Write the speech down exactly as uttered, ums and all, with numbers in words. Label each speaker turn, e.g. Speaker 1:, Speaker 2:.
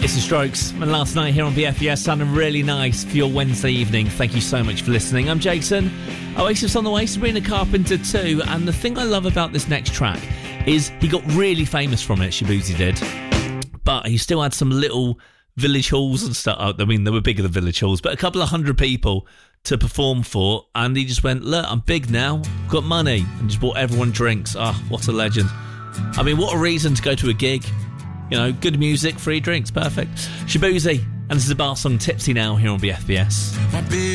Speaker 1: It's the Strokes, and last night here on B F B S sounded really nice for your Wednesday evening. Thank you so much for listening. I'm Jason. Oasis on the way, Sabrina Carpenter too, and the thing I love about this next track is he got really famous from it, Shaboozey did, but he still had some little village halls and stuff. I mean, they were bigger than village halls, but a couple of hundred people to perform for, and he just went, look, I'm big now, got money, and just bought everyone drinks. Ah, oh, what a legend. I mean, what a reason to go to a gig. You know, good music, free drinks, perfect. Shaboozey, and this is a bar song, Tipsy Now, here on B F B S.